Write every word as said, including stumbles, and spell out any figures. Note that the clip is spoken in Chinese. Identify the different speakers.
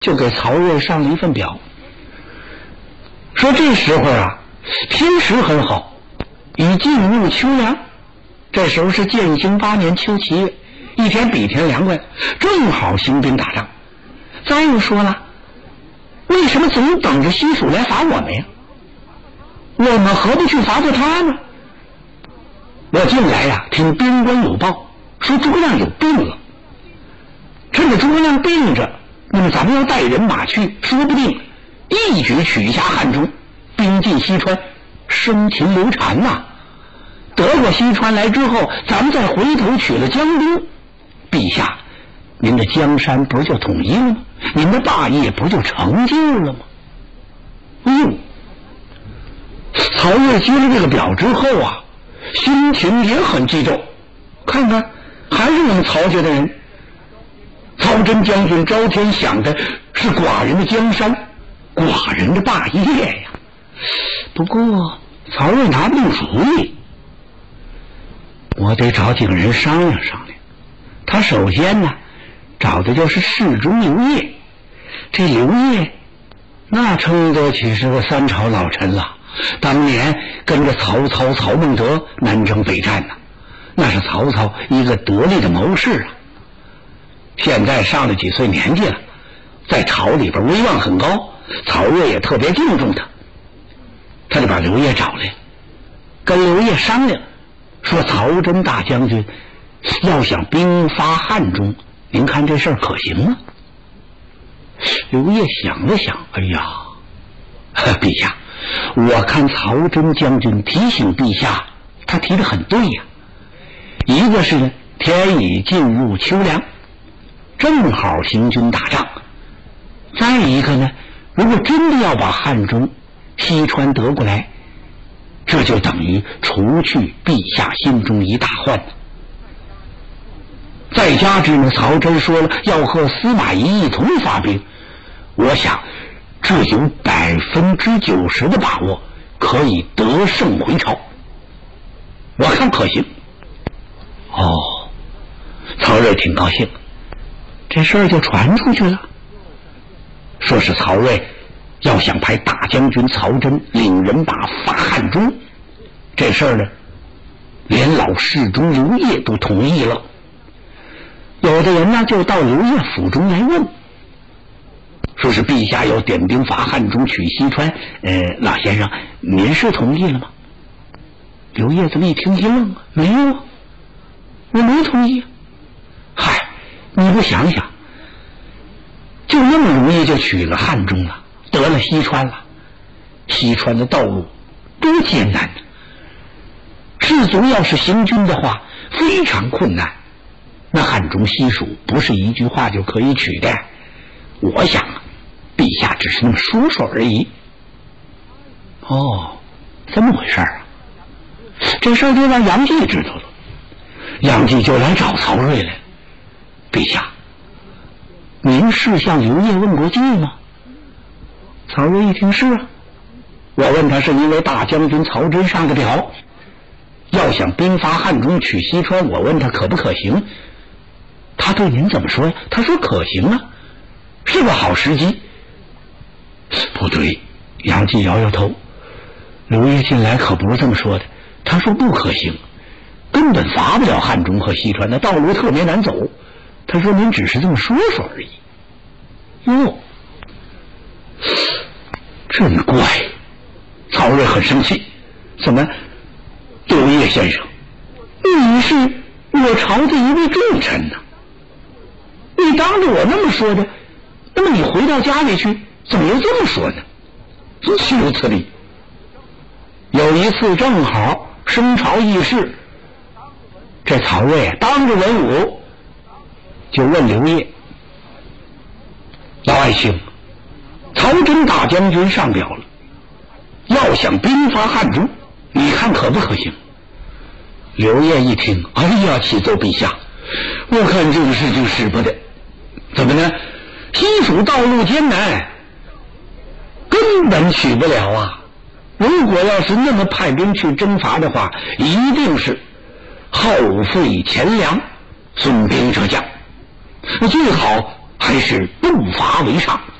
Speaker 1: 就给曹睿上了一份表，说这时候啊，天时很好，已进入秋凉。这时候是建兴八年秋七月，一天比一天凉快，正好兴兵打仗。再又说了，为什么总等着西蜀来伐我们呀？我们何不去伐伐他呢？我近来呀、啊，听边关有报，说诸葛亮有病了。趁着诸葛亮病着，那么咱们要带人马去，说不定一举取下汉中，兵进西川，生擒刘禅呐、啊。得过西川来之后，咱们再回头取了江都，陛下，您的江山不就统一了吗？您的霸业不就成就了吗？哎呦，曹睿接了这个表之后啊，心情也很激动。看看，还是我们曹家的人。曹真将军招天想的是寡人的江山，寡人的霸业呀。不过曹睿拿不定主意，我得找几个人商量商量。他首先呢，找的就是侍中刘烨。这刘烨那称得起是个三朝老臣了，当年跟着曹操、曹孟德南征北战呢，那是曹操一个得力的谋士啊。现在上了几岁年纪了，在朝里边威望很高，曹睿也特别敬重他。他就把刘烨找来，跟刘烨商量，说曹真大将军要想兵发汉中，您看这事儿可行吗？刘烨想了想，哎呀，陛下，我看曹真将军提醒陛下，他提得很对呀。一个是呢，天已进入秋凉，正好行军打仗；再一个呢，如果真的要把汉中、西川得过来，这就等于除去陛下心中一大患。再加之呢，曹真说了要和司马懿一同发兵，我想这有百分之九十的把握可以得胜回朝，我看可行。哦，曹睿挺高兴，这事儿就传出去了，说是曹睿要想派大将军曹真领人马伐汉中。这事儿呢，连老侍中刘烨都同意了。有的人呢就到刘烨府中来问，说是陛下要点兵伐汉中取西川，呃，老先生您是同意了吗？刘烨这么一听一愣啊，没有啊，我没同意啊。嗨，你不想想，就那么容易就取了汉中了，得了西川了，西川的道路多艰难呢！士卒要是行军的话，非常困难。那汉中西蜀不是一句话就可以取的。我想啊，陛下只是那么说说而已。哦，这么回事啊？这事儿就让杨继知道了，杨继就来找曹睿来。陛下，您是向刘烨问过计吗？曹睿一听是啊，我问他是因为大将军曹真上的表，要想兵发汉中取西川，我问他可不可行，他对您怎么说呀？他说可行啊，是个好时机。不对，杨继摇摇头，刘烨进来可不是这么说的，他说不可行，根本伐不了汉中和西川，那道路特别难走。他说您只是这么说说而已。哟，真怪！曹睿很生气，怎么，刘烨先生，你是我朝的一位重臣呢、啊，你当着我那么说的，那么你回到家里去，怎么又这么说呢？岂有此理！有一次正好升朝议事，这曹睿啊当着文武就问刘烨：“老爱卿，曹真大将军上表了，要想兵发汉中，你看可不可行？”刘烨一听，哎呀，启奏陛下，我看这个事情使不得。怎么呢？西蜀道路艰难，根本取不了啊！如果要是那么派兵去征伐的话，一定是耗费钱粮，损兵折将。最好还是步伐为上。